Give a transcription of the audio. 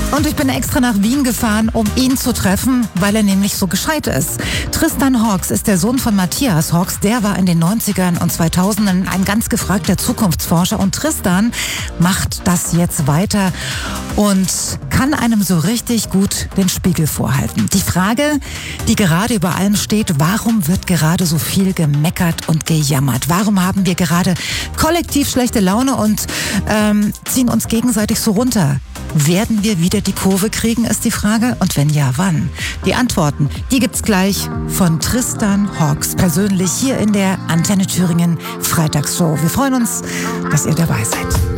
Und ich bin extra nach Wien gefahren, um ihn zu treffen, weil er nämlich so gescheit ist. Tristan Hawks ist der Sohn von Matthias Hawks. Der war in den 90ern und 2000ern ein ganz gefragter Zukunftsforscher. Und Tristan macht das jetzt weiter und kann einem so richtig gut den Spiegel vorhalten. Die Frage, die gerade über allem steht: Warum wird gerade so viel gemeckert und gejammert? Warum haben wir gerade kollektiv schlechte Laune und ziehen uns gegenseitig so runter? Werden wir wieder die Kurve kriegen, ist die Frage. Und wenn ja, wann? Die Antworten, die gibt's gleich von Tristan Hawks persönlich hier in der Antenne Thüringen Freitagsshow. Wir freuen uns, dass ihr dabei seid.